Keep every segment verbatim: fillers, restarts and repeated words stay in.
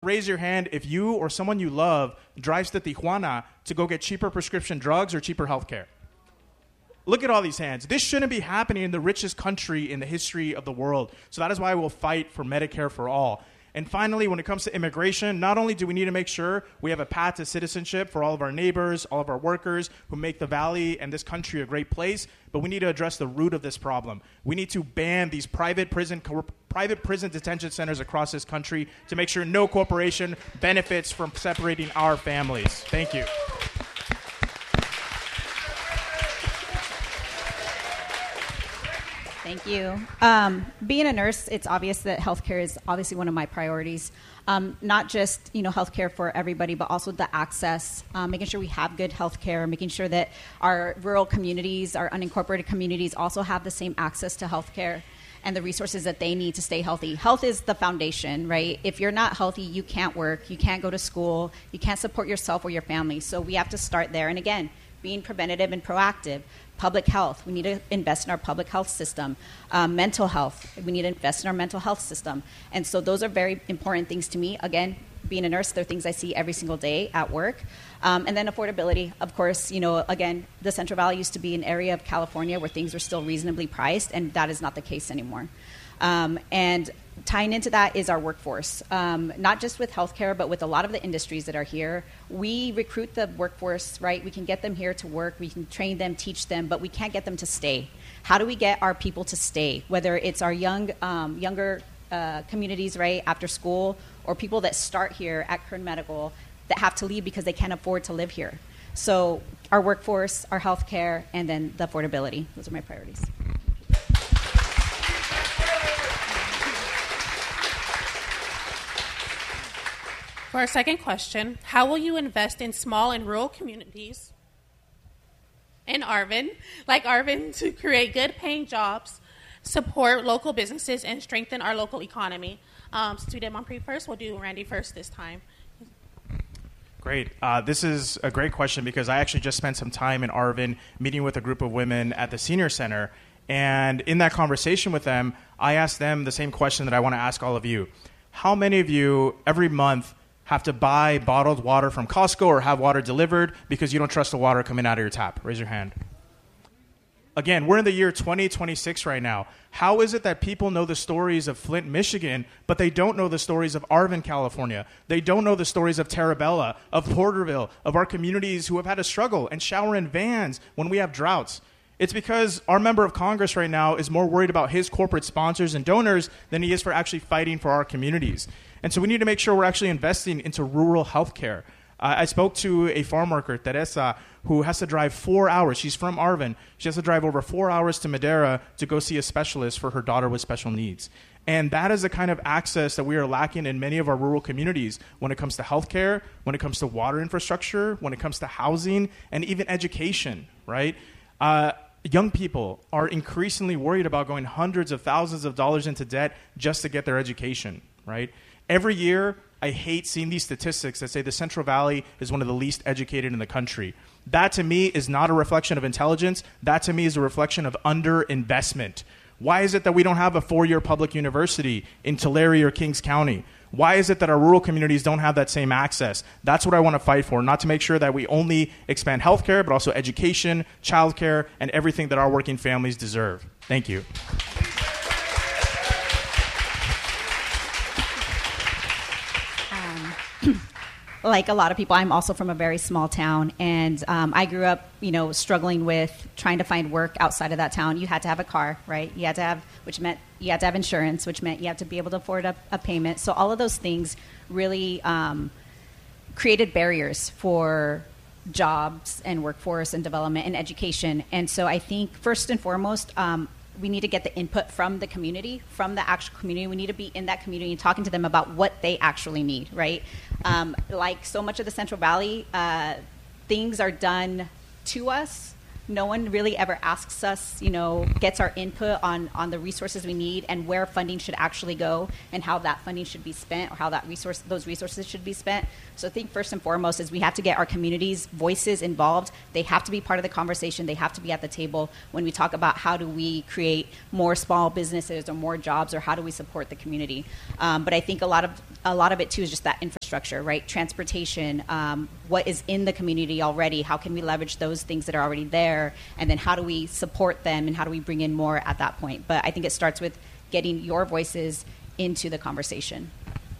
raise your hand if you or someone you love drives to Tijuana to go get cheaper prescription drugs or cheaper health care. Look at all these hands. This shouldn't be happening in the richest country in the history of the world. So that is why we'll fight for Medicare for all. And finally, when it comes to immigration, not only do we need to make sure we have a path to citizenship for all of our neighbors, all of our workers who make the Valley and this country a great place, but we need to address the root of this problem. We need to ban these private prison private prison detention centers across this country to make sure no corporation benefits from separating our families. Thank you. Thank you. Um, being a nurse, it's obvious that healthcare is obviously one of my priorities. Um, not just, you know, healthcare for everybody, but also the access, um, making sure we have good healthcare, making sure that our rural communities, our unincorporated communities also have the same access to healthcare and the resources that they need to stay healthy. Health is the foundation, right? If you're not healthy, you can't work, you can't go to school, you can't support yourself or your family. So we have to start there. And again, being preventative and proactive. Public health, we need to invest in our public health system. Um, mental health, we need to invest in our mental health system. And so those are very important things to me. Again, being a nurse, they're things I see every single day at work. Um, and then affordability, of course, you know, again, the Central Valley used to be an area of California where things were still reasonably priced, and that is not the case anymore. Um, and tying into that is our workforce, um, not just with healthcare, but with a lot of the industries that are here. We recruit the workforce, right? We can get them here to work. We can train them, teach them, but we can't get them to stay. How do we get our people to stay, whether it's our young, um, younger uh, communities, right, after school, or people that start here at Kern Medical that have to leave because they can't afford to live here? So our workforce, our healthcare, and then the affordability. Those are my priorities. For our second question, how will you invest in small and rural communities in Arvin, like Arvin, to create good-paying jobs, support local businesses, and strengthen our local economy? Um, since we did Montpre first, we'll do Randy first this time. Great. Uh, this is a great question because I actually just spent some time in Arvin meeting with a group of women at the Senior Center. And in that conversation with them, I asked them the same question that I want to ask all of you. How many of you every month have to buy bottled water from Costco or have water delivered because you don't trust the water coming out of your tap? Raise your hand. Again, we're in the year twenty twenty-six right now. How is it that people know the stories of Flint, Michigan, but they don't know the stories of Arvin, California? They don't know the stories of Terabella, of Porterville, of our communities who have had to struggle and shower in vans when we have droughts? It's because our member of Congress right now is more worried about his corporate sponsors and donors than he is for actually fighting for our communities. And so we need to make sure we're actually investing into rural health care. Uh, I spoke to a farm worker, Teresa, who has to drive four hours. She's from Arvin. She has to drive over four hours to Madera to go see a specialist for her daughter with special needs. And that is the kind of access that we are lacking in many of our rural communities when it comes to healthcare, when it comes to water infrastructure, when it comes to housing, and even education, right? Uh, young people are increasingly worried about going hundreds of thousands of dollars into debt just to get their education, right? Every year, I hate seeing these statistics that say the Central Valley is one of the least educated in the country. That, to me, is not a reflection of intelligence. That, to me, is a reflection of underinvestment. Why is it that we don't have a four-year public university in Tulare or Kings County? Why is it that our rural communities don't have that same access? That's what I want to fight for, not to make sure that we only expand healthcare, but also education, childcare, and everything that our working families deserve. Thank you. Like a lot of people, I'm also from a very small town, and um, I grew up, you know, struggling with trying to find work outside of that town. You had to have a car, right? You had to have, which meant you had to have insurance, which meant you had to be able to afford a, a payment. So all of those things really um, created barriers for jobs and workforce and development and education. And so I think first and foremost, um, we need to get the input from the community, from the actual community. We need to be in that community and talking to them about what they actually need, right? Um, like so much of the Central Valley, uh, things are done to us. No one really ever asks us, you know, gets our input on, on the resources we need and where funding should actually go and how that funding should be spent or how that resource, those resources should be spent. So I think first and foremost is we have to get our community's voices involved. They have to be part of the conversation. They have to be at the table when we talk about how do we create more small businesses or more jobs or how do we support the community. Um, but I think a lot of a lot of it too is just that infrastructure. infrastructure, right? Transportation, um, what is in the community already, how can we leverage those things that are already there, and then how do we support them and how do we bring in more at that point? But I think it starts with getting your voices into the conversation.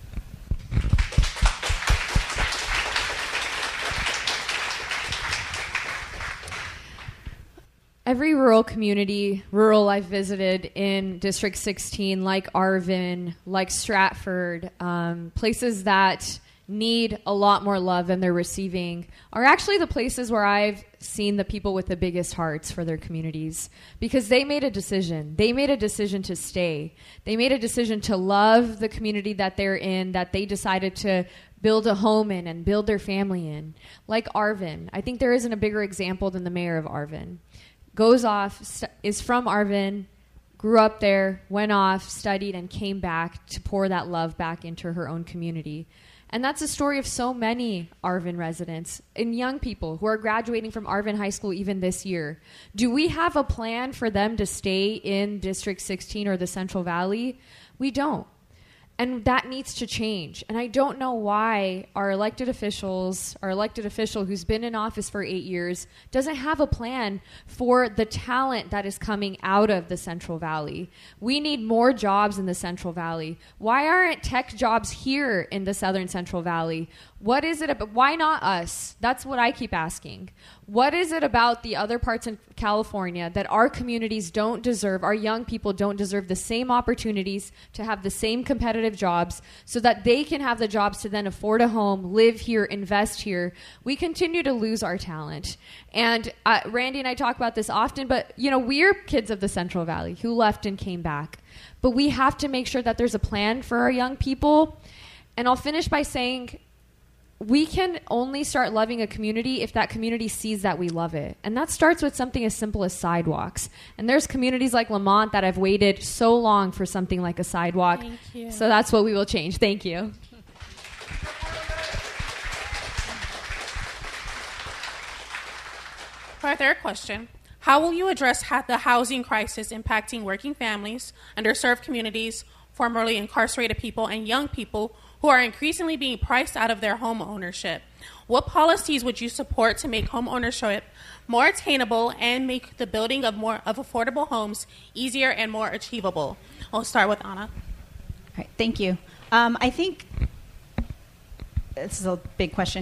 Every rural community, rural I've visited in District sixteen, like Arvin, like Stratford, um, places that need a lot more love than they're receiving, are actually the places where I've seen the people with the biggest hearts for their communities, because they made a decision. They made a decision to stay. They made a decision to love the community that they're in, that they decided to build a home in and build their family in. Like Arvin. I think there isn't a bigger example than the mayor of Arvin. Goes off, st- is from Arvin, grew up there, went off, studied, and came back to pour that love back into her own community. And that's the story of so many Arvin residents and young people who are graduating from Arvin High School even this year. Do we have a plan for them to stay in District sixteen or the Central Valley? We don't. And that needs to change. And I don't know why our elected officials, our elected official who's been in office for eight years, doesn't have a plan for the talent that is coming out of the Central Valley. We need more jobs in the Central Valley. Why aren't tech jobs here in the Southern Central Valley? What is it about? Why not us? That's what I keep asking. What is it about the other parts in California that our communities don't deserve, our young people don't deserve the same opportunities to have the same competitive jobs so that they can have the jobs to then afford a home, live here, invest here? We continue to lose our talent. And uh, Randy and I talk about this often, but you know, we're kids of the Central Valley who left and came back. But we have to make sure that there's a plan for our young people. And I'll finish by saying, we can only start loving a community if that community sees that we love it. And that starts with something as simple as sidewalks. And there's communities like Lamont that have waited so long for something like a sidewalk. Thank you. So that's what we will change. Thank you. For our third question, how will you address ha- the housing crisis impacting working families, underserved communities, formerly incarcerated people, and young people who are increasingly being priced out of their home ownership? What policies would you support to make home ownership more attainable and make the building of more of affordable homes easier and more achievable? I'll start with Anna. All right, thank you. Um, I think this is a big question,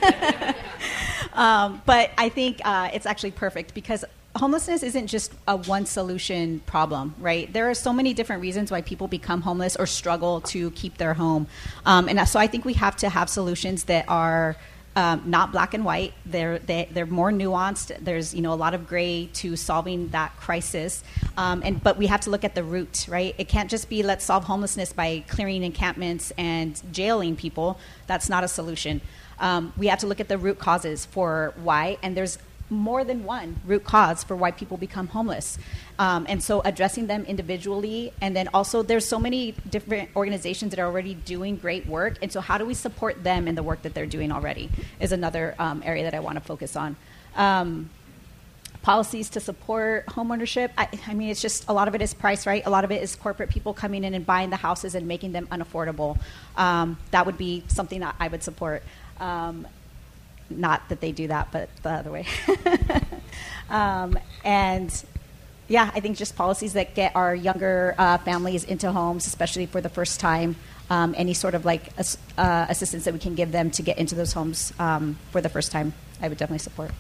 um, but I think uh, it's actually perfect because homelessness isn't just a one solution problem, right? There are so many different reasons why people become homeless or struggle to keep their home. Um, and so I think we have to have solutions that are um, not black and white. They're, they, they're more nuanced. There's, you know, a lot of gray to solving that crisis. Um, and but we have to look at the root, right? It can't just be let's solve homelessness by clearing encampments and jailing people. That's not a solution. Um, we have to look at the root causes for why, and there's more than one root cause for why people become homeless. Um, and so addressing them individually, and then also there's so many different organizations that are already doing great work, and so how do we support them in the work that they're doing already is another um, area that I want to focus on. Um, policies to support homeownership, I, I mean, it's just a lot of it is price, right? A lot of it is corporate people coming in and buying the houses and making them unaffordable. Um, that would be something that I would support. Um, Not that they do that, but the other way. um, and yeah, I think just policies that get our younger uh, families into homes, especially for the first time. Um, any sort of like uh, assistance that we can give them to get into those homes um, for the first time, I would definitely support.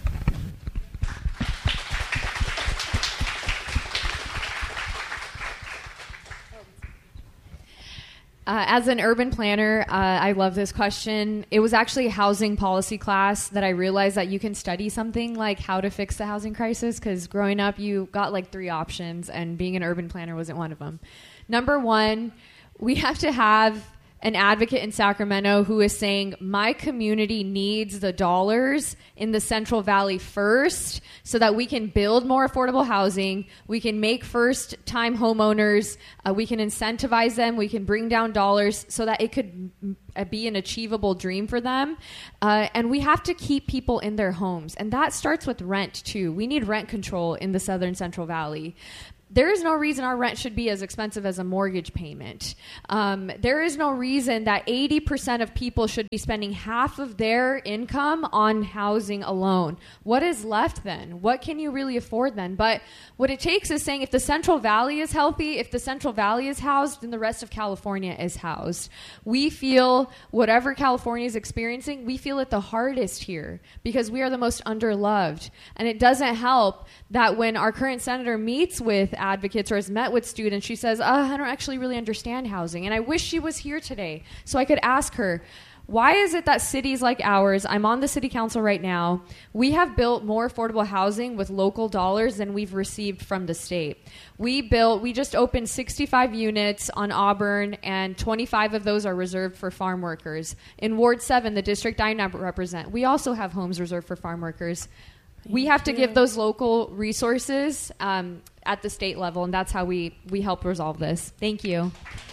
Uh, as an urban planner, uh, I love this question. It was actually a housing policy class that I realized that you can study something like how to fix the housing crisis, because growing up, you got like three options, and being an urban planner wasn't one of them. Number one, we have to have an advocate in Sacramento who is saying, my community needs the dollars in the Central Valley first so that we can build more affordable housing, we can make first-time homeowners, uh, we can incentivize them, we can bring down dollars so that it could be an achievable dream for them. Uh, and we have to keep people in their homes. And that starts with rent, too. We need rent control in the Southern Central Valley. there is no reason our rent should be as expensive as a mortgage payment. Um, there is no reason that eighty percent of people should be spending half of their income on housing alone. What is left then? What can you really afford then? But what it takes is saying if the Central Valley is healthy, if the Central Valley is housed, then the rest of California is housed. We feel whatever California is experiencing, we feel it the hardest here because we are the most underloved. And it doesn't help that when our current senator meets with advocates or has met with students, she says, oh, I don't actually really understand housing. And I wish she was here today so I could ask her, why is it that cities like ours, I'm on the city council right now, we have built more affordable housing with local dollars than we've received from the state? We built, we just opened sixty-five units on Auburn, and twenty-five of those are reserved for farm workers. In Ward seven, the district I now represent, we also have homes reserved for farm workers. Thank we have you. to give those local resources um, at the state level, and that's how we, we help resolve this. Thank you.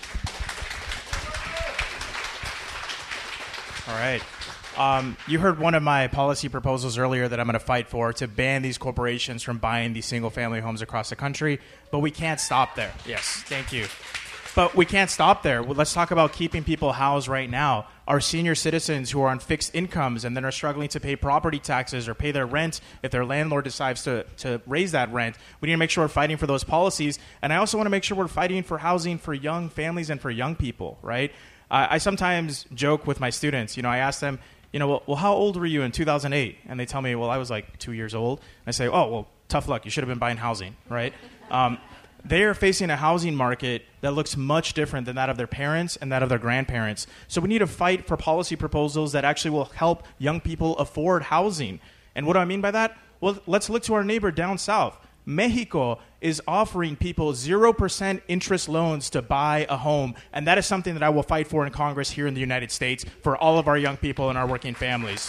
All right. Um, you heard one of my policy proposals earlier that I'm going to fight for, to ban these corporations from buying these single-family homes across the country, but we can't stop there. Yes, thank you. But we can't stop there. Well, let's talk about keeping people housed right now. Our senior citizens who are on fixed incomes and then are struggling to pay property taxes or pay their rent if their landlord decides to, to raise that rent. We need to make sure we're fighting for those policies. And I also want to make sure we're fighting for housing for young families and for young people, right? Uh, I sometimes joke with my students. You know, I ask them, you know, well, well, how old were you in two thousand eight? And they tell me, well, I was like two years old. And I say, oh, well, tough luck. You should have been buying housing, right? Um, they are facing a housing market that looks much different than that of their parents and that of their grandparents. So we need to fight for policy proposals that actually will help young people afford housing. And what do I mean by that? Well, let's look to our neighbor down south. Mexico is offering people zero percent interest loans to buy a home. And that is something that I will fight for in Congress here in the United States for all of our young people and our working families.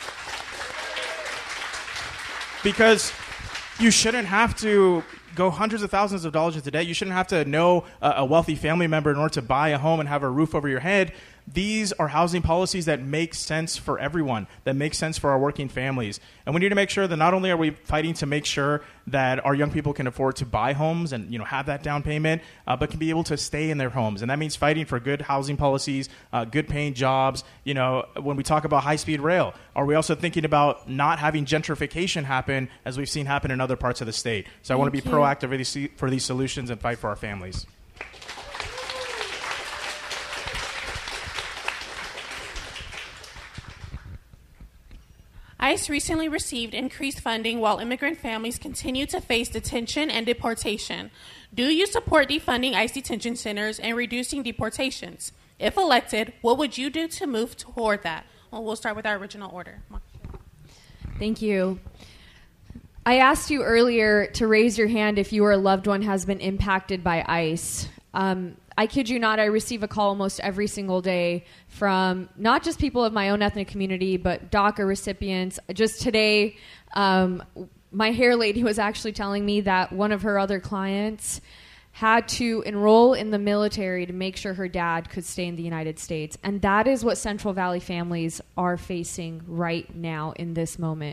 Because you shouldn't have to go hundreds of thousands of dollars into debt. You shouldn't have to know a, a wealthy family member in order to buy a home and have a roof over your head. These are housing policies that make sense for everyone, that make sense for our working families. And we need to make sure that not only are we fighting to make sure that our young people can afford to buy homes and, you know, have that down payment, uh, but can be able to stay in their homes. And that means fighting for good housing policies, uh, good paying jobs. You know, when we talk about high-speed rail, are we also thinking about not having gentrification happen as we've seen happen in other parts of the state? So I want to be proactive for these, for these solutions and fight for our families. ICE recently received increased funding while immigrant families continue to face detention and deportation. Do you support defunding ICE detention centers and reducing deportations? If elected, what would you do to move toward that? Well, we'll start with our original order. Thank you. I asked you earlier to raise your hand if your loved one has been impacted by ICE. Um, I kid you not, I receive a call almost every single day from not just people of my own ethnic community, but DACA recipients. Just today, um, my hair lady was actually telling me that one of her other clients had to enroll in the military to make sure her dad could stay in the United States. And that is what Central Valley families are facing right now in this moment.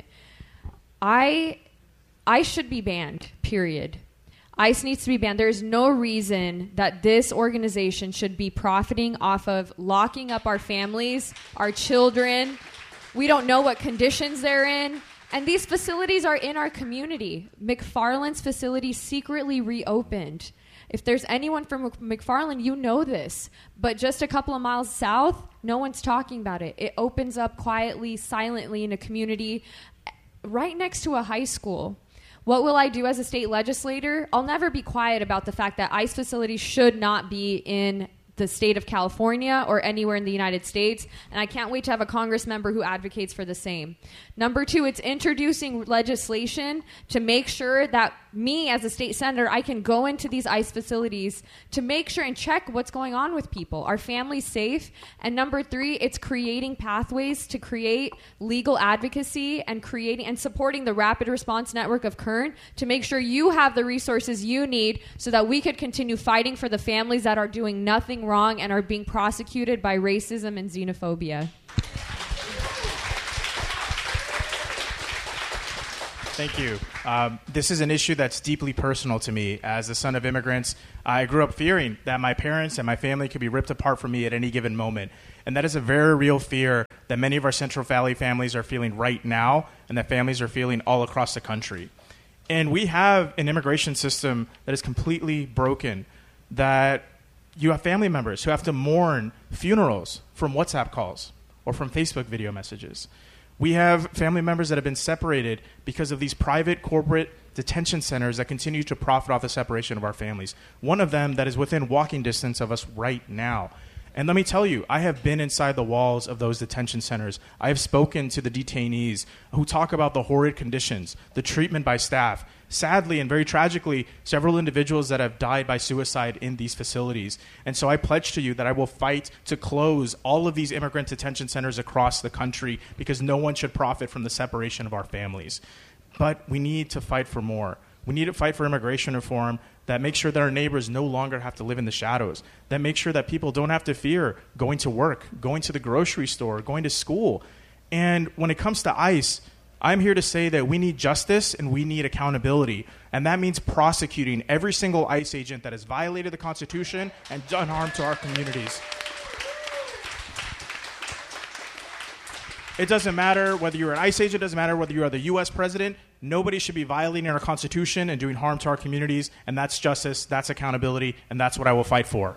I, I should be banned, period. ICE needs to be banned. There's no reason that this organization should be profiting off of locking up our families, our children. We don't know what conditions they're in. And these facilities are in our community. McFarland's facility secretly reopened. If there's anyone from McFarland, you know this. But just a couple of miles south, no one's talking about it. It opens up quietly, silently in a community right next to a high school. What will I do as a state legislator? I'll never be quiet about the fact that ICE facilities should not be in the state of California or anywhere in the United States, and I can't wait to have a Congress member who advocates for the same. Number two, it's introducing legislation to make sure that me as a state senator, I can go into these ICE facilities to make sure and check what's going on with people. Are families safe? And number three, it's creating pathways to create legal advocacy and creating and supporting the rapid response network of Kern to make sure you have the resources you need so that we could continue fighting for the families that are doing nothing wrong and are being prosecuted by racism and xenophobia. Thank you. Um, this is an issue that's deeply personal to me. As the son of immigrants, I grew up fearing that my parents and my family could be ripped apart from me at any given moment. And that is a very real fear that many of our Central Valley families are feeling right now and that families are feeling all across the country. And we have an immigration system that is completely broken, that you have family members who have to mourn funerals from WhatsApp calls or from Facebook video messages. We have family members that have been separated because of these private corporate detention centers that continue to profit off the separation of our families. One of them that is within walking distance of us right now. And let me tell you, I have been inside the walls of those detention centers. I have spoken to the detainees who talk about the horrid conditions, the treatment by staff. Sadly and very tragically, several individuals that have died by suicide in these facilities. And so I pledge to you that I will fight to close all of these immigrant detention centers across the country because no one should profit from the separation of our families. But we need to fight for more. We need to fight for immigration reform that makes sure that our neighbors no longer have to live in the shadows, that makes sure that people don't have to fear going to work, going to the grocery store, going to school. And when it comes to ICE, I'm here to say that we need justice and we need accountability. And that means prosecuting every single ICE agent that has violated the Constitution and done harm to our communities. It doesn't matter whether you're an ICE agent, it doesn't matter whether you are the U S president. Nobody should be violating our Constitution and doing harm to our communities, and that's justice, that's accountability, and that's what I will fight for.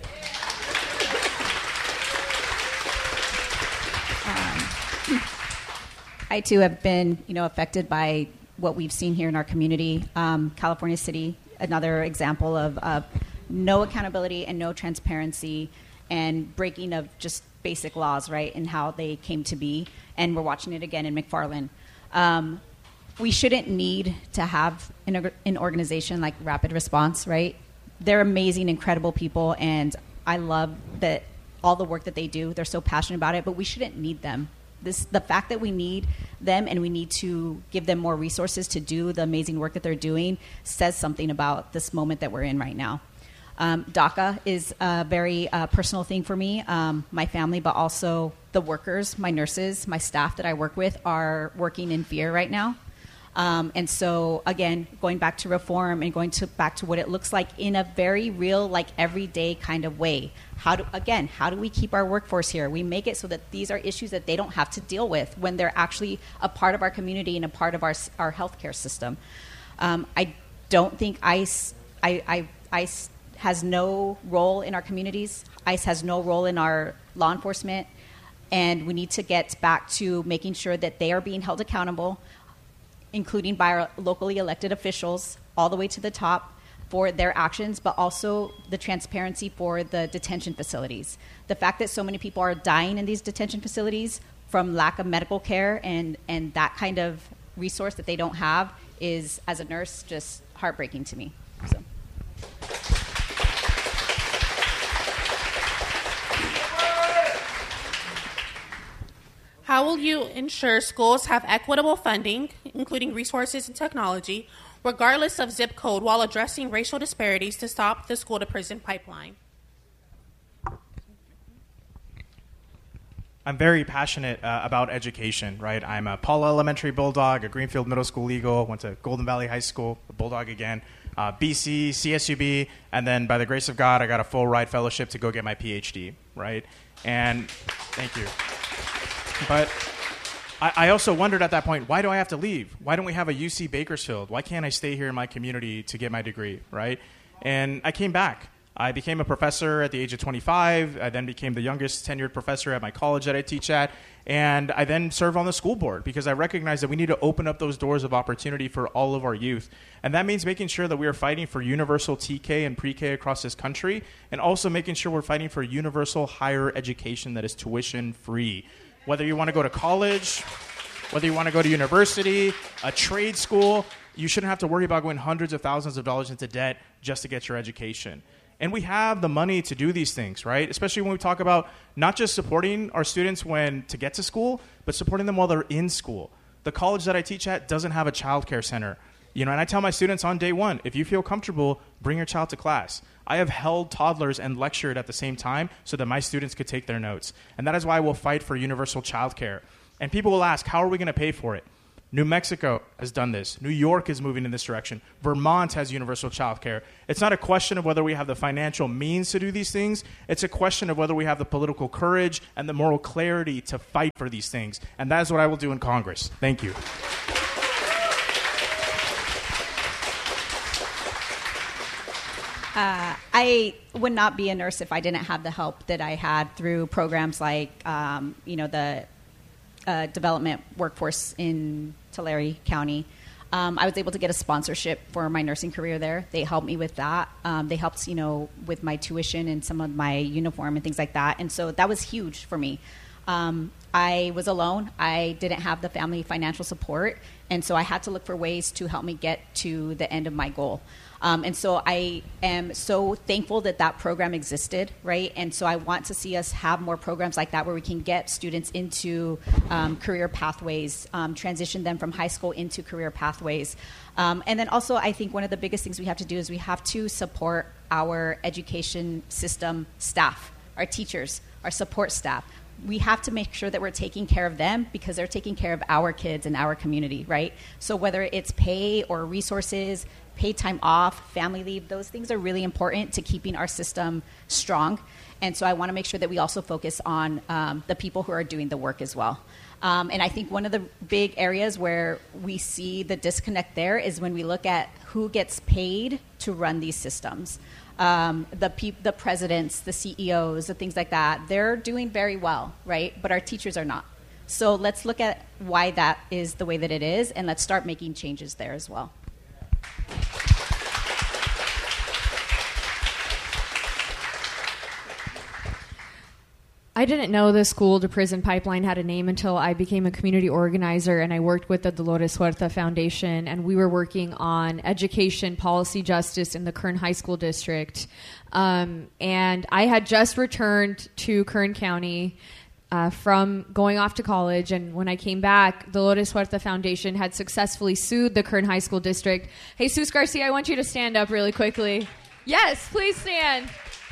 Um, I, too, have been, you know, affected by what we've seen here in our community. Um, California City, another example of uh, no accountability and no transparency and breaking of just basic laws, right, and how they came to be. And we're watching it again in McFarland. Um, we shouldn't need to have an, an organization like Rapid Response, right? They're amazing, incredible people, and I love that all the work that they do. They're so passionate about it, but we shouldn't need them. This, the fact that we need them and we need to give them more resources to do the amazing work that they're doing says something about this moment that we're in right now. Um, DACA is a very uh, personal thing for me, um, my family, but also the workers, my nurses, my staff that I work with are working in fear right now. Um, and so, again, going back to reform and going to back to what it looks like in a very real, like everyday kind of way. How do, again, how do we keep our workforce here? We make it so that these are issues that they don't have to deal with when they're actually a part of our community and a part of our our healthcare system. Um, I don't think ICE, I, I, ICE has no role in our communities. ICE has no role in our law enforcement. And we need to get back to making sure that they are being held accountable, including by our locally elected officials, all the way to the top for their actions, but also the transparency for the detention facilities. The fact that so many people are dying in these detention facilities from lack of medical care and, and that kind of resource that they don't have is, as a nurse, just heartbreaking to me. So. How will you ensure schools have equitable funding, including resources and technology, regardless of zip code, while addressing racial disparities to stop the school-to-prison pipeline? I'm very passionate uh, about education, right? I'm a Paula Elementary Bulldog, a Greenfield Middle School Eagle, went to Golden Valley High School, a Bulldog again, uh, B C, C S U B, and then by the grace of God, I got a full ride fellowship to go get my P H D, right? And thank you. But I, I also wondered at that point, why do I have to leave? Why don't we have a U C Bakersfield? Why can't I stay here in my community to get my degree, right? And I came back. I became a professor at the age of twenty-five. I then became the youngest tenured professor at my college that I teach at. And I then served on the school board because I recognized that we need to open up those doors of opportunity for all of our youth. And that means making sure that we are fighting for universal T K and pre-K across this country, and also making sure we're fighting for universal higher education that is tuition free. Whether you want to go to college, whether you want to go to university, a trade school, you shouldn't have to worry about going hundreds of thousands of dollars into debt just to get your education. And we have the money to do these things, right? Especially when we talk about not just supporting our students when to get to school, but supporting them while they're in school. The college that I teach at doesn't have a child care center. You know, and I tell my students on day one, if you feel comfortable, bring your child to class. I have held toddlers and lectured at the same time so that my students could take their notes. And that is why I will fight for universal child care. And people will ask, how are we going to pay for it? New Mexico has done this. New York is moving in this direction. Vermont has universal child care. It's not a question of whether we have the financial means to do these things. It's a question of whether we have the political courage and the moral clarity to fight for these things. And that is what I will do in Congress. Thank you. Uh, I would not be a nurse if I didn't have the help that I had through programs like, um, you know, the uh, development workforce in Tulare County. Um, I was able to get a sponsorship for my nursing career there. They helped me with that. Um, they helped, you know, with my tuition and some of my uniform and things like that. And so that was huge for me. Um, I was alone. I didn't have the family financial support. And so I had to look for ways to help me get to the end of my goal. Um, and so I am so thankful that that program existed, right? And so I want to see us have more programs like that where we can get students into um, career pathways, um, transition them from high school into career pathways. Um, and then also I think one of the biggest things we have to do is we have to support our education system staff, our teachers, our support staff. We have to make sure that we're taking care of them because they're taking care of our kids and our community, right? So whether it's pay or resources, paid time off, family leave, those things are really important to keeping our system strong. And so I want to make sure that we also focus on um, the people who are doing the work as well. Um, and I think one of the big areas where we see the disconnect there is when we look at who gets paid to run these systems. Um, the pe- the presidents, the C E Os, the things like that, they're doing very well, right? But our teachers are not. So let's look at why that is the way that it is, and let's start making changes there as well. I didn't know the school to prison pipeline had a name until I became a community organizer and I worked with the Dolores Huerta Foundation, and we were working on education, policy, justice in the Kern High School District. Um, and I had just returned to Kern County uh, from going off to college, and when I came back, the Dolores Huerta Foundation had successfully sued the Kern High School District. Jesus Garcia, I want you to stand up really quickly. Yes, please stand.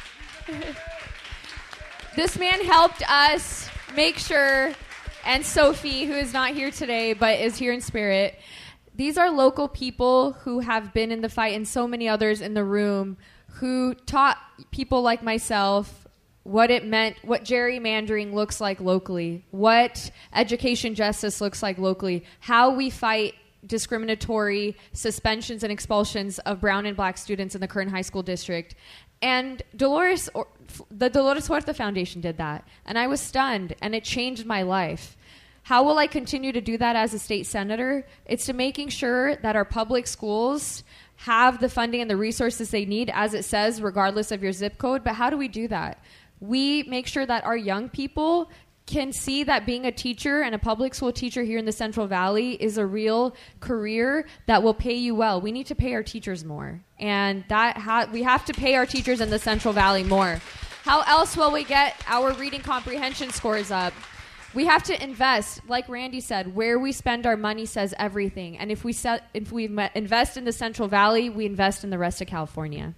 This man helped us make sure, and Sophie, who is not here today but is here in spirit, these are local people who have been in the fight, and so many others in the room who taught people like myself what it meant, what gerrymandering looks like locally, what education justice looks like locally, how we fight discriminatory suspensions and expulsions of brown and black students in the Kern High School District. And Dolores, or, the Dolores Huerta Foundation did that. And I was stunned, and it changed my life. How will I continue to do that as a state senator? It's to making sure that our public schools have the funding and the resources they need, as it says, regardless of your zip code. But how do we do that? We make sure that our young people can see that being a teacher and a public school teacher here in the Central Valley is a real career that will pay you well. We need to pay our teachers more. And that ha- we have to pay our teachers in the Central Valley more. How else will we get our reading comprehension scores up? We have to invest, like Randy said, where we spend our money says everything. And if we set, if we invest in the Central Valley, we invest in the rest of California.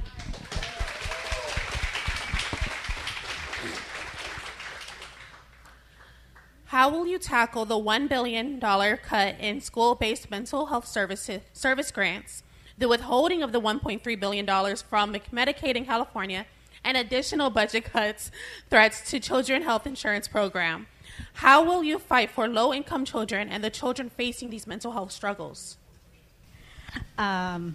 How will you tackle the one billion dollars cut in school-based mental health services, service grants, the withholding of the one point three billion dollars from Medicaid in California, and additional budget cuts, threats to children's health insurance program? How will you fight for low-income children and the children facing these mental health struggles? Um,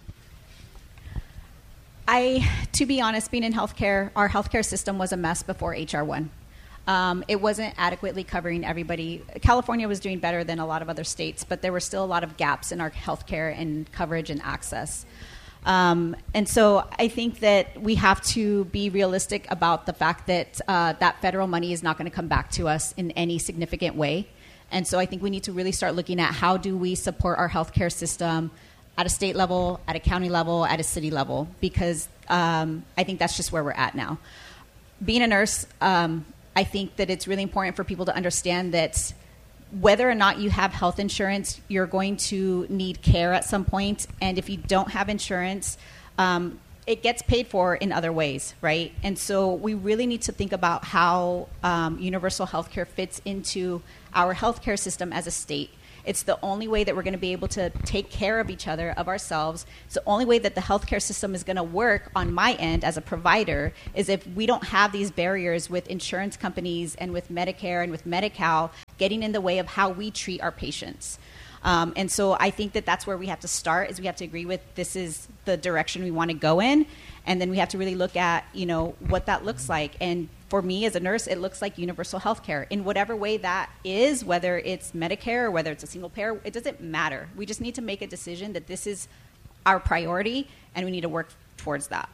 I, to be honest, being in healthcare, our healthcare system was a mess before H R one. Um, it wasn't adequately covering everybody. California was doing better than a lot of other states, but there were still a lot of gaps in our healthcare and coverage and access. Um, and so I think that we have to be realistic about the fact that uh, that federal money is not going to come back to us in any significant way. And so I think we need to really start looking at how do we support our healthcare system at a state level, at a county level, at a city level, because um, I think that's just where we're at now. Being a nurse, um, I think that it's really important for people to understand that whether or not you have health insurance, you're going to need care at some point. And if you don't have insurance, um, it gets paid for in other ways, right? And so we really need to think about how um, universal health care fits into our healthcare system as a state. It's the only way that we're going to be able to take care of each other, of ourselves. It's the only way that the healthcare system is going to work on my end as a provider is if we don't have these barriers with insurance companies and with Medicare and with Medi-Cal getting in the way of how we treat our patients. Um, and so I think that that's where we have to start, is we have to agree with this is the direction we want to go in. And then we have to really look at, you know, what that looks like. And for me as a nurse, it looks like universal health care in whatever way that is, whether it's Medicare or whether it's a single payer. It doesn't matter. We just need to make a decision that this is our priority and we need to work towards that.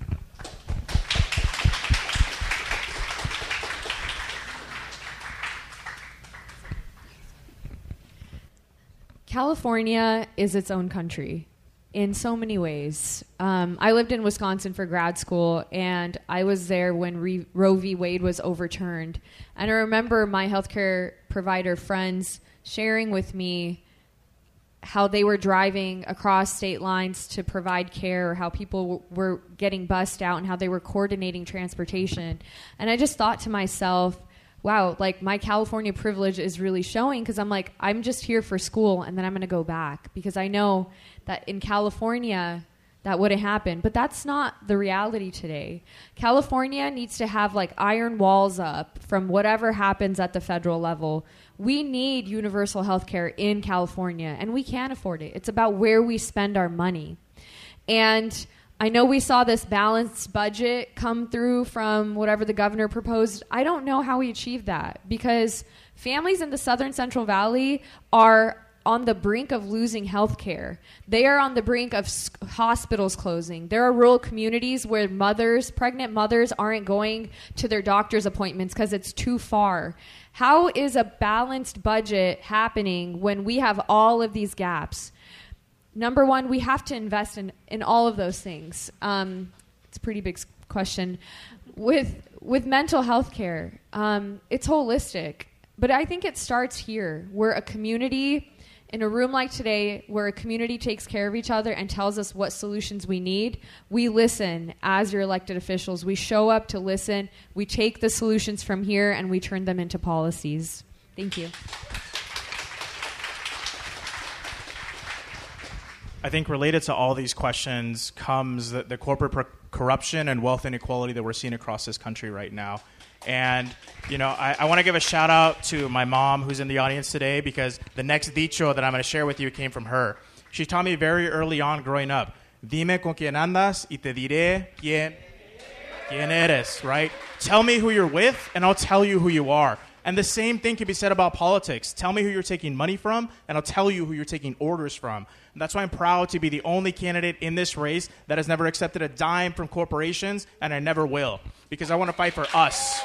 California is its own country in so many ways. Um, I lived in Wisconsin for grad school, and I was there when Re- Roe v. Wade was overturned. And I remember my healthcare provider friends sharing with me how they were driving across state lines to provide care, or how people w- were getting bussed out and how they were coordinating transportation. And I just thought to myself, wow, like my California privilege is really showing, because I'm like, I'm just here for school and then I'm going to go back, because I know that in California that wouldn't happen. But that's not the reality today. California needs to have like iron walls up from whatever happens at the federal level. We need universal health care in California, and we can't afford it. It's about where we spend our money. And I know we saw this balanced budget come through from whatever the governor proposed. I don't know how we achieved that, because families in the Southern Central Valley are on the brink of losing health care. They are on the brink of hospitals closing. There are rural communities where mothers, pregnant mothers, aren't going to their doctor's appointments because it's too far. How is a balanced budget happening when we have all of these gaps? Number one, we have to invest in, in all of those things. Um, it's a pretty big question. With with mental health care, um, it's holistic. But I think it starts here, where a community, in a room like today, where a community takes care of each other and tells us what solutions we need. We listen as your elected officials. We show up to listen. We take the solutions from here and we turn them into policies. Thank you. I think related to all these questions comes the, the corporate pro- corruption and wealth inequality that we're seeing across this country right now. And, you know, I, I want to give a shout out to my mom who's in the audience today, because the next dicho that I'm going to share with you came from her. She taught me very early on growing up, dime con quien andas y te diré quién, quién eres, right? Tell me who you're with and I'll tell you who you are. And the same thing can be said about politics. Tell me who you're taking money from, and I'll tell you who you're taking orders from. And that's why I'm proud to be the only candidate in this race that has never accepted a dime from corporations, and I never will, because I want to fight for us.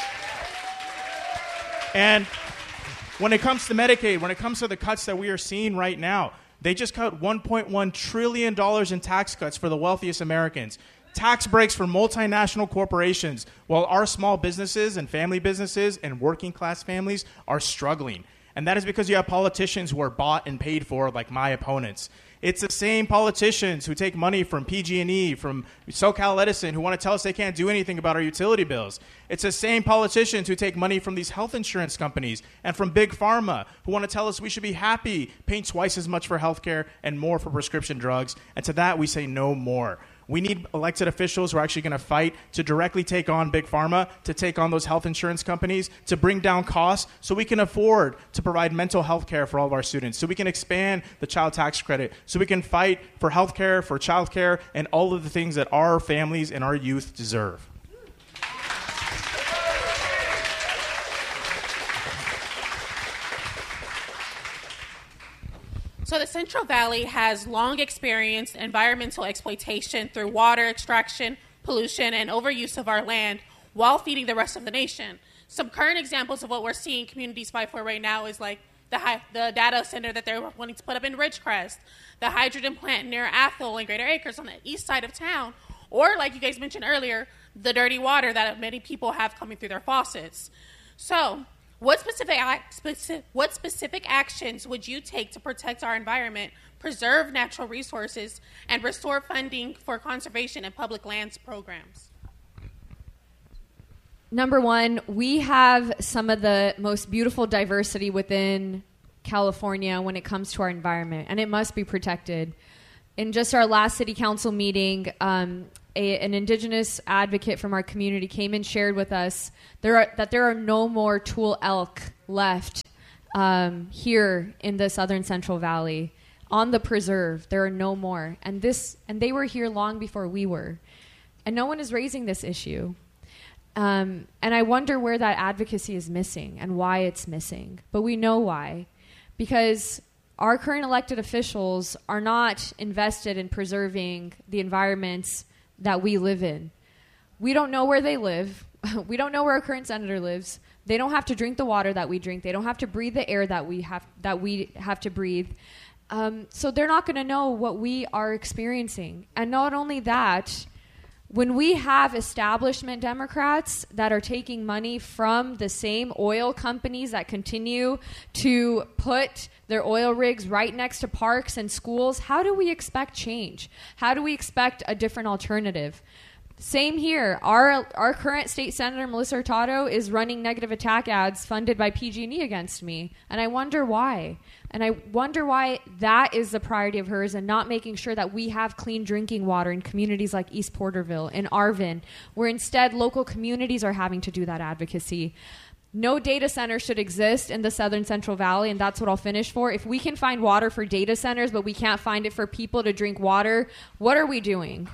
And when it comes to Medicaid, when it comes to the cuts that we are seeing right now, they just cut one point one trillion dollars in tax cuts for the wealthiest Americans. Tax breaks for multinational corporations, while our small businesses and family businesses and working class families are struggling. And that is because you have politicians who are bought and paid for, like my opponents. It's the same politicians who take money from P G and E, from SoCal Edison, who want to tell us they can't do anything about our utility bills. It's the same politicians who take money from these health insurance companies and from Big Pharma, who want to tell us we should be happy, paying twice as much for healthcare and more for prescription drugs. And to that, we say no more. We need elected officials who are actually going to fight to directly take on Big Pharma, to take on those health insurance companies, to bring down costs so we can afford to provide mental health care for all of our students, so we can expand the child tax credit, so we can fight for health care, for child care, and all of the things that our families and our youth deserve. So the Central Valley has long experienced environmental exploitation through water extraction, pollution, and overuse of our land while feeding the rest of the nation. Some current examples of what we're seeing communities fight for right now is like the, hi- the data center that they're wanting to put up in Ridgecrest, the hydrogen plant near Athol and Greater Acres on the east side of town, or like you guys mentioned earlier, the dirty water that many people have coming through their faucets. So What specific, specific what specific actions would you take to protect our environment, preserve natural resources, and restore funding for conservation and public lands programs? Number one, we have some of the most beautiful diversity within California when it comes to our environment, and it must be protected. In just our last city council meeting, um, a, an indigenous advocate from our community came and shared with us there are, that there are no more Tule elk left um, here in the southern Central Valley. On the preserve, there are no more. And this, and they were here long before we were. And no one is raising this issue. Um, and I wonder where that advocacy is missing and why it's missing. But we know why. Because our current elected officials are not invested in preserving the environments that we live in. We don't know where they live. We don't know where our current senator lives. They don't have to drink the water that we drink. They don't have to breathe the air that we have, that we have to breathe. Um, so they're not going to know what we are experiencing. And not only that, when we have establishment Democrats that are taking money from the same oil companies that continue to put their oil rigs right next to parks and schools, how do we expect change? How do we expect a different alternative? Same here. Our our current state senator, Melissa Hurtado, is running negative attack ads funded by P G and E against me. And I wonder why. And I wonder why that is the priority of hers and not making sure that we have clean drinking water in communities like East Porterville and Arvin, where instead local communities are having to do that advocacy. No data center should exist in the southern Central Valley, and that's what I'll finish for. If we can find water for data centers, but we can't find it for people to drink water, what are we doing?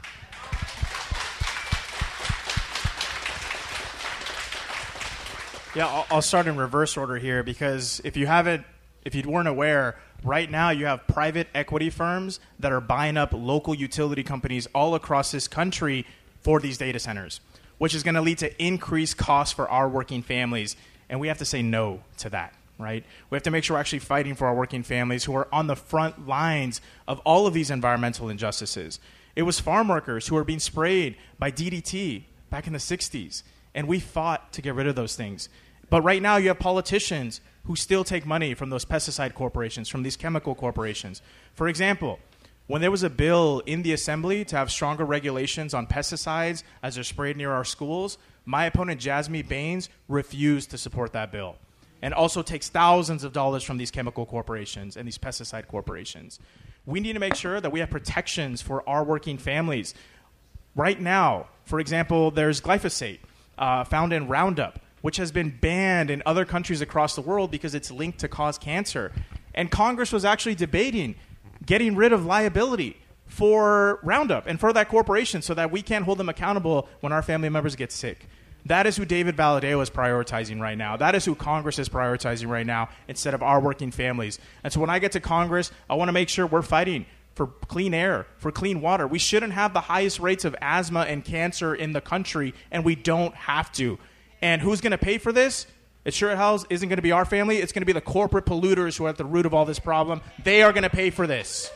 Yeah, I'll, I'll start in reverse order here because if you haven't, if you weren't aware, right now you have private equity firms that are buying up local utility companies all across this country for these data centers, which is going to lead to increased costs for our working families. And we have to say no to that, right? We have to make sure we're actually fighting for our working families who are on the front lines of all of these environmental injustices. It was farm workers who were being sprayed by D D T back in the sixties. And we fought to get rid of those things. But right now you have politicians who still take money from those pesticide corporations, from these chemical corporations. For example, when there was a bill in the assembly to have stronger regulations on pesticides as they're sprayed near our schools, my opponent, Jasmine Baines, refused to support that bill and also takes thousands of dollars from these chemical corporations and these pesticide corporations. We need to make sure that we have protections for our working families. Right now, for example, there's glyphosate. Uh, found in Roundup, which has been banned in other countries across the world because it's linked to cause cancer. And Congress was actually debating getting rid of liability for Roundup and for that corporation so that we can't hold them accountable when our family members get sick. That is who David Valadao is prioritizing right now. That is who Congress is prioritizing right now instead of our working families. And so when I get to Congress, I want to make sure we're fighting for clean air, for clean water. We shouldn't have the highest rates of asthma and cancer in the country, and we don't have to. And who's going to pay for this? It sure as isn't going to be our family. It's going to be the corporate polluters who are at the root of all this problem. They are going to pay for this.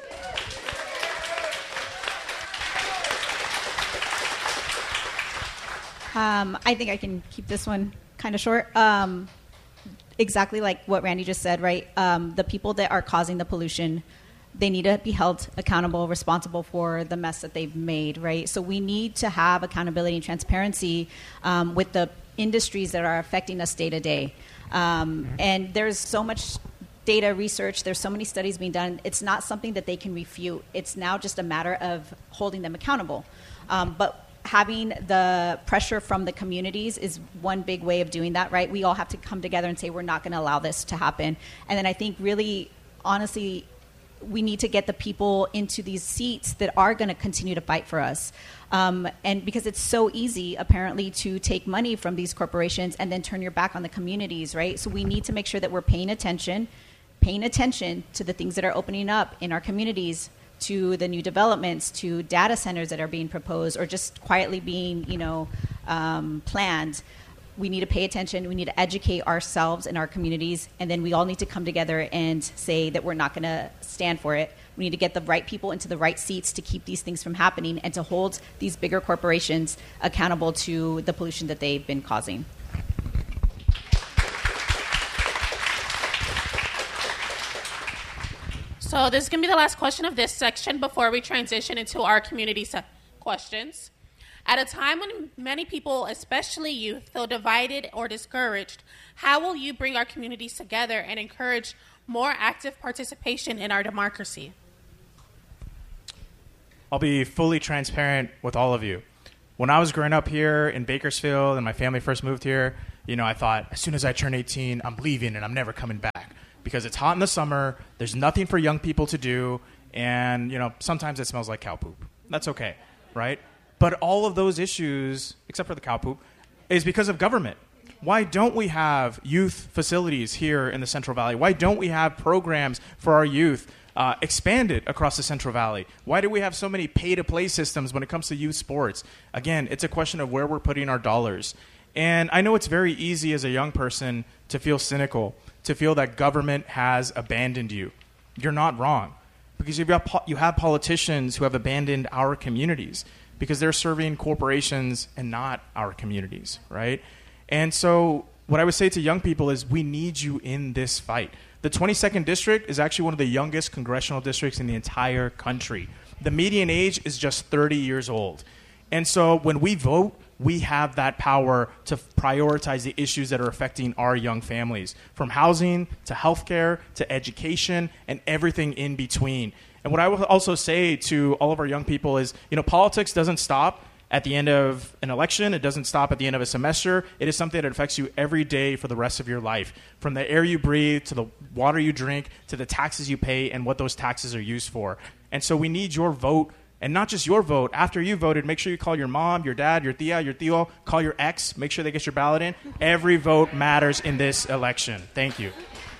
Um, I think I can keep this one kind of short. Um, exactly like what Randy just said, right? Um, the people that are causing the pollution, they need to be held accountable, responsible for the mess that they've made, right? So we need to have accountability and transparency um, with the industries that are affecting us day to day. Um, and there's so much data research, there's so many studies being done. It's not something that they can refute. It's now just a matter of holding them accountable. Um, but having the pressure from the communities is one big way of doing that, right? We all have to come together and say we're not going to allow this to happen. And then I think really, honestly, we need to get the people into these seats that are going to continue to fight for us. Um, and because it's so easy, apparently, to take money from these corporations and then turn your back on the communities, right? So we need to make sure that we're paying attention, paying attention to the things that are opening up in our communities, to the new developments, to data centers that are being proposed or just quietly being, you know, um, planned. We need to pay attention. We need to educate ourselves and our communities. And then we all need to come together and say that we're not going to stand for it. We need to get the right people into the right seats to keep these things from happening and to hold these bigger corporations accountable to the pollution that they've been causing. So this is going to be the last question of this section before we transition into our community se- questions. At a time when many people, especially youth, feel divided or discouraged, how will you bring our communities together and encourage more active participation in our democracy? I'll be fully transparent with all of you. When I was growing up here in Bakersfield and my family first moved here, you know, I thought as soon as I turn eighteen, I'm leaving and I'm never coming back because it's hot in the summer. There's nothing for young people to do. And, you know, sometimes it smells like cow poop. That's okay, right? But all of those issues, except for the cow poop, is because of government. Why don't we have youth facilities here in the Central Valley? Why don't we have programs for our youth uh, expanded across the Central Valley? Why do we have so many pay-to-play systems when it comes to youth sports? Again, it's a question of where we're putting our dollars. And I know it's very easy as a young person to feel cynical, to feel that government has abandoned you. You're not wrong, because you've got po- you have politicians who have abandoned our communities because they're serving corporations and not our communities, right? And so what I would say to young people is we need you in this fight. The twenty-second District is actually one of the youngest congressional districts in the entire country. The median age is just thirty years old. And so when we vote, we have that power to prioritize the issues that are affecting our young families, from housing to healthcare to education and everything in between. And what I will also say to all of our young people is, you know, politics doesn't stop at the end of an election. It doesn't stop at the end of a semester. It is something that affects you every day for the rest of your life, from the air you breathe to the water you drink to the taxes you pay and what those taxes are used for. And so we need your vote. And not just your vote. After you voted, make sure you call your mom, your dad, your tia, your tío, call your ex, make sure they get your ballot in. Every vote matters in this election. Thank you.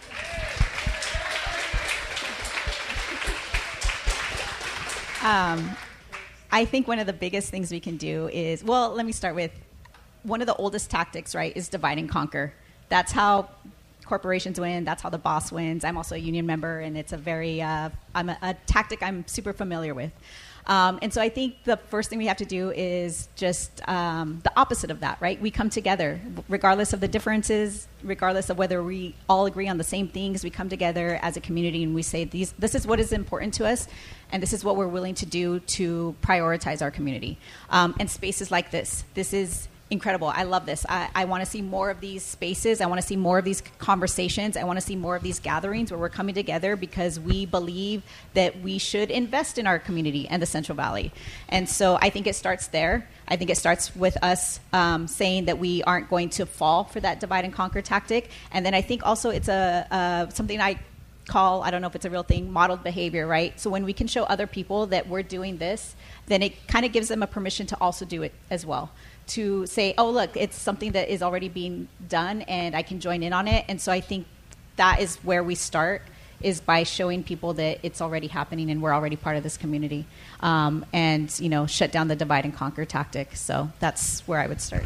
Um, I think one of the biggest things we can do is, well, let me start with one of the oldest tactics, right, is divide and conquer. That's how corporations win. That's how the boss wins. I'm also a union member, and it's a very, uh, I'm a, a tactic I'm super familiar with. Um, and so I think the first thing we have to do is just um, the opposite of that, right? We come together, regardless of the differences, regardless of whether we all agree on the same things. We come together as a community and we say, these, this is what is important to us, and this is what we're willing to do to prioritize our community. Um, and spaces like this, this is incredible. I love this. I, I want to see more of these spaces. I want to see more of these conversations. I want to see more of these gatherings where we're coming together because we believe that we should invest in our community and the Central Valley. And so I think it starts there. I think it starts with us um, saying that we aren't going to fall for that divide and conquer tactic. And then I think also it's a uh, something I call, I don't know if it's a real thing, modeled behavior, right? So when we can show other people that we're doing this, then it kind of gives them a permission to also do it as well. To say, oh, look, it's something that is already being done and I can join in on it. And so I think that is where we start, is by showing people that it's already happening and we're already part of this community. Um, and, you know, shut down the divide and conquer tactic. So that's where I would start.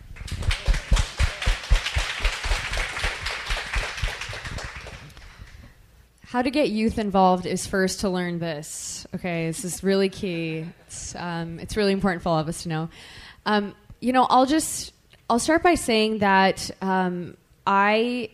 How to get youth involved is first to learn this. Okay, this is really key. It's, um, it's really important for all of us to know. Um, you know, I'll just, I'll start by saying that um, I,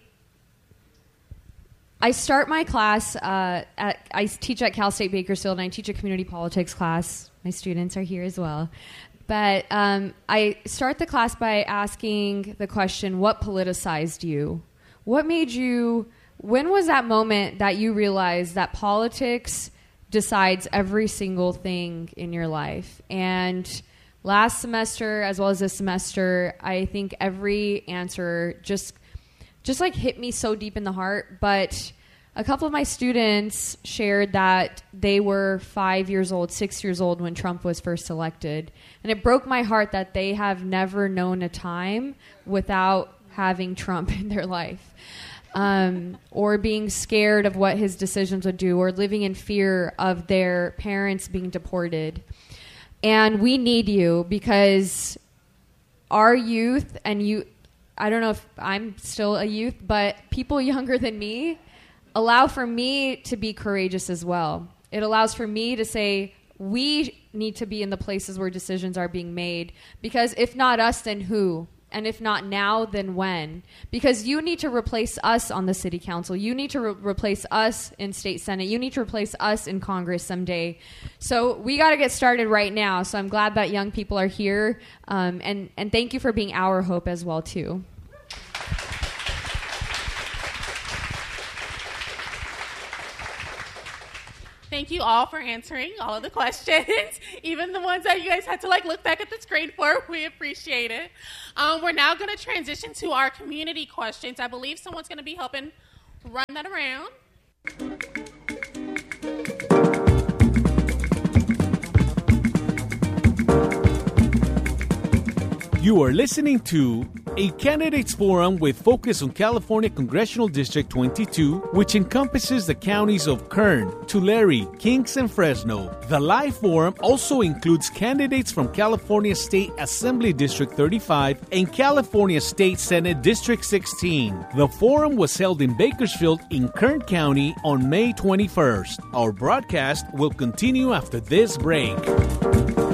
I start my class, uh, at, I teach at Cal State Bakersfield, and I teach a community politics class. My students are here as well. But um, I start the class by asking the question, what politicized you? What made you, when was that moment that you realized that politics decides every single thing in your life? And last semester, as well as this semester, I think every answer just just like hit me so deep in the heart. But a couple of my students shared that they were five years old, six years old when Trump was first elected. And it broke my heart that they have never known a time without having Trump in their life. Um, or being scared of what his decisions would do, or living in fear of their parents being deported. And we need you, because our youth, and you, I don't know if I'm still a youth, but people younger than me allow for me to be courageous as well. It allows for me to say, we need to be in the places where decisions are being made, because if not us, then who? And if not now, then when? Because you need to replace us on the city council. You need to re- replace us in state senate. You need to replace us in Congress someday. So we got to get started right now. So I'm glad that young people are here. Um, and, and thank you for being our hope as well, too. Thank you all for answering all of the questions, even the ones that you guys had to like look back at the screen for. We appreciate it. Um, we're now going to transition to our community questions. I believe someone's going to be helping run that around. You are listening to a candidates forum with focus on California Congressional District twenty-two, which encompasses the counties of Kern, Tulare, Kings, and Fresno. The live forum also includes candidates from California State Assembly District thirty-five and California State Senate District sixteen. The forum was held in Bakersfield in Kern County on May twenty-first. Our broadcast will continue after this break.